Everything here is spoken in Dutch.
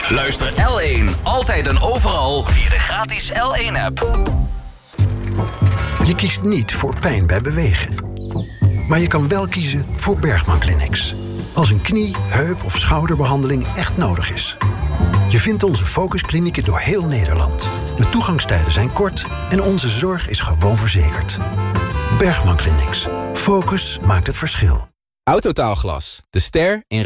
Luister L1 altijd en overal via de gratis L1-app. Je kiest niet voor pijn bij bewegen. Maar je kan wel kiezen voor Bergman Clinics. Als een knie, heup of schouderbehandeling echt nodig is. Je vindt onze focusklinieken door heel Nederland. De toegangstijden zijn kort en onze zorg is gewoon verzekerd. Bergman Clinics. Focus maakt het verschil. Autotaalglas. De ster in